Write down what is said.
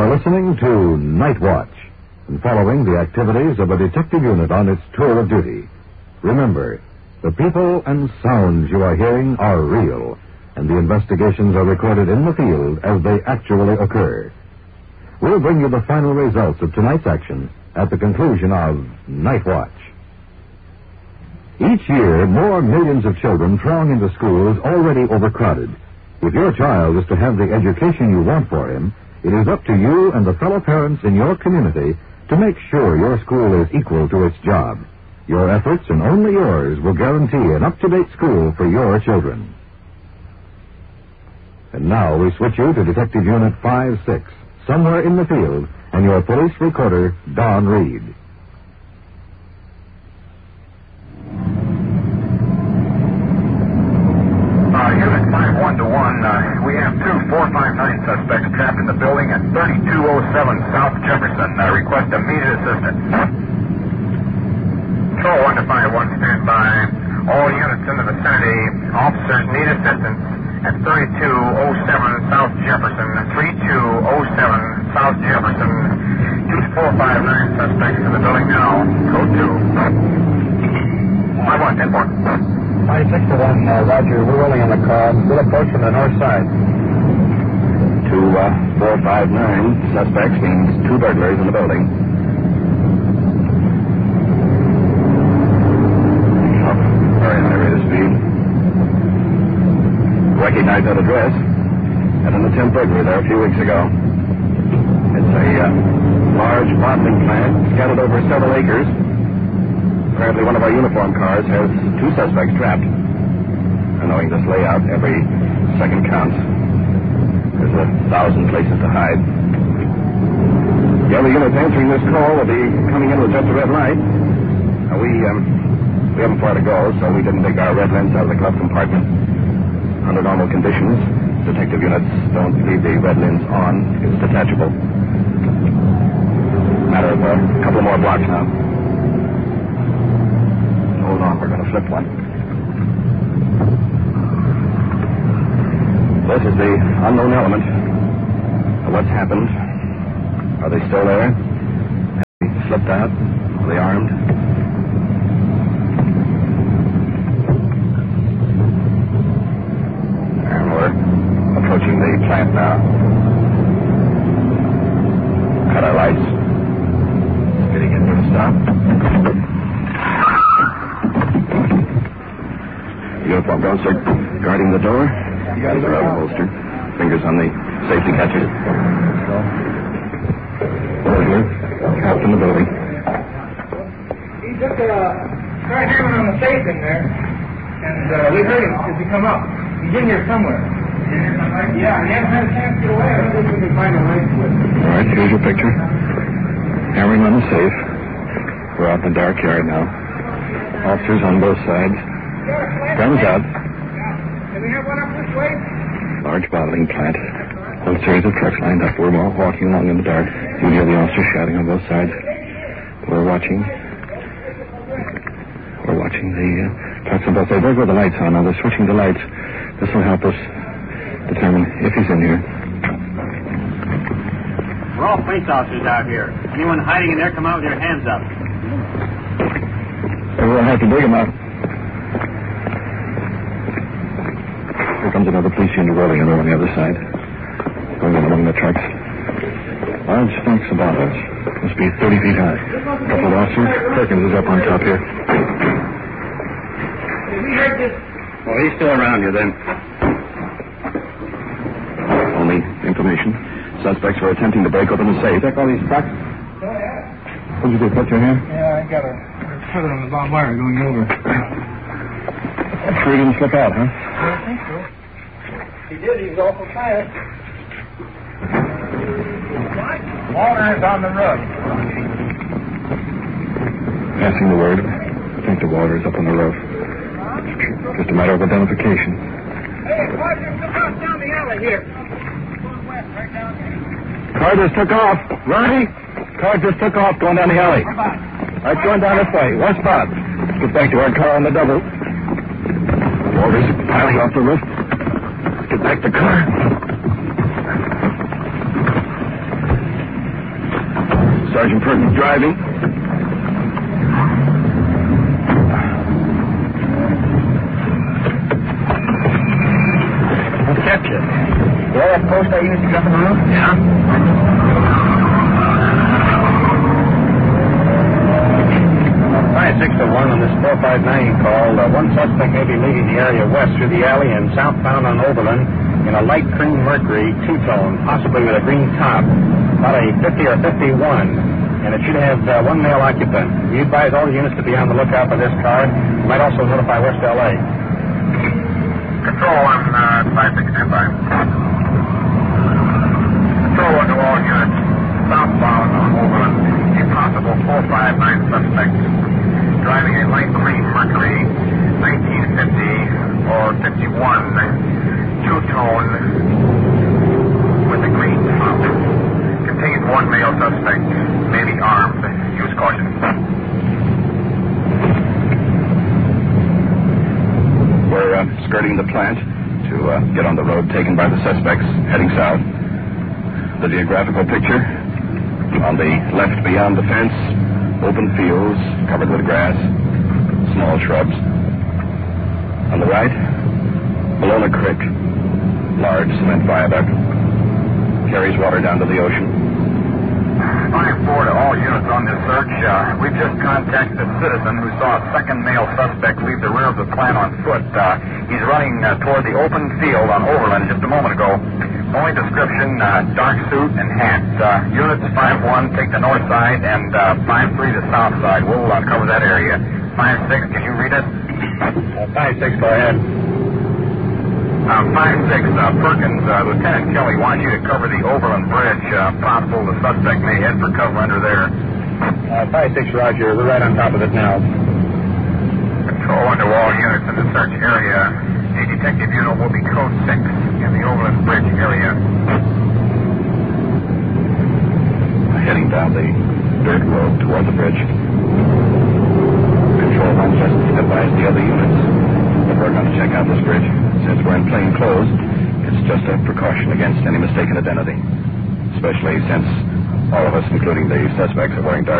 are listening to Night Watch and following the activities of a detective unit on its tour of duty. Remember, the people and sounds you are hearing are real, and the investigations are recorded in the field as they actually occur. We'll bring you the final results of tonight's action at the conclusion of Night Watch. Each year, more millions of children throng into schools already overcrowded. If your child is to have the education you want for him, it is up to you and the fellow parents in your community to make sure your school is equal to its job. Your efforts, and only yours, will guarantee an up-to-date school for your children. And now we switch you to Detective Unit 5-6, somewhere in the field, and your police recorder, Don Reed. Unit 5-1-1, we have two 459 suspects trapped in the building at 3207 South Jefferson. Request immediate assistance. Control 1 to 5-1, stand by. All units in the vicinity. Officers need assistance at 3207 South Jefferson. 3207 South Jefferson. Use 459 suspects in the building now. Code 2. 5-1, 10-4. 5-6-1, Roger. We're rolling on the car. We'll approach from the north side. 459 suspects means two burglars in the building. Very high rate of speed. Recognize that address. Had an attempt burglary there a few weeks ago. It's a large bottling plant scattered over several acres. Apparently one of our uniform cars has two suspects trapped. And knowing this layout, every second counts. There's 1,000 places to hide. The other units answering this call will be coming in with just a red light. We haven't far to go, so we didn't take our red lens out of the glove compartment. Under normal conditions, detective units don't leave the red lens on. It's detachable. Matter of a couple more blocks now. Hold on, we're going to flip one. This is the unknown element. What's happened? Are they still there? Have they slipped out? Are they armed? And we're approaching the plant now. Cut our lights. Getting into a stop. Uniform officer guarding the door. Guns are out holstered. Fingers on the safety catches. Burglar. Trapped in the building. He just started hammering on the safe in there, and we heard him as he come up. He's in here somewhere. Yeah, he hasn't had a chance to get away. I don't think we can find a way to it. All right, here's your picture. Hammering on the safe. We're out in the dark yard now. Officers on both sides. Guns out. Can we have one up this way? Large bottling plant. Whole series of trucks lined up. We're all walking along in the dark. You hear the officers shouting on both sides. We're watching the trucks on both sides. There's where the lights on. Now they're switching the lights. This will help us determine if he's in here. We're all police officers out here. Anyone hiding in there, come out with your hands up. Everyone have to dig him out. Here comes another police unit rolling in on the other side. Going in among the trucks. Large stacks of bottles. Must be 30 feet high. A couple of officers. Perkins is up on top here. We heard this. Well, he's still around here then. Only information. Suspects were attempting to break open the safe. Check all these trucks. Oh, yeah. What'd you do? Cut your hair? Yeah, I got a feather on the barbed wire going over. Sure he didn't slip out, huh? I don't think so. He did. He was awful fast. Water's on the roof. Passing the word. I think the water's up on the roof. Just a matter of identification. Hey, Roger, look out down the alley here. Going west, right down here. Car just took off. Ronnie? Car just took off going down the alley. Right, going down this way. Westbound. Let's get back to our car on the double. Water's piling off the roof. Let's get back to the car. Sergeant Perkins driving. Who kept you? Yeah, that post I used to jump in the roof? Yeah. 5-6-1 on this 459 call. One suspect may be leaving the area west through the alley and southbound on Overland in a light cream Mercury two-tone, possibly with a green top, about a 50 or 51, and it should have one male occupant. We advise all units to be on the lookout for this car. You might also notify West L.A. Control 1, 5-6 standby. Control 1 to all units southbound on Overland. A possible 459 suspect driving a light green Mercury 1950 or 51 two-tone with a green top. Contains one male suspect, maybe armed. Use caution. We're skirting the plant to get on the road taken by the suspects heading south. The geographical picture: on the left beyond the fence, open fields covered with grass, small shrubs. On the right, Bologna Creek, large cement viaduct, carries water down to the ocean. 5-4 to all units on this search. We've just contacted a citizen who saw a second male suspect leave the rear of the plant on foot. He's running toward the open field on Overland just a moment ago. Only description, dark suit and hat. Units 5-1 take the north side and 5-3 the south side. We'll cover that area. 5-6, can you read it? 5-6, go ahead. 5-6, Perkins, Lieutenant Kelly wants you to cover the Overland Bridge. Possible the suspect may head for cover under there. 5-6, Roger. We're right on top of it now. Control 1 to all units in the search area. A detective unit will be code 6 in the Overland Bridge area. Heading down the dirt road toward the bridge. Control 1 just advised the other units that we're going to check out this bridge. Since we're in plain clothes, it's just a precaution against any mistaken identity. Especially since all of us, including the suspects, are wearing dark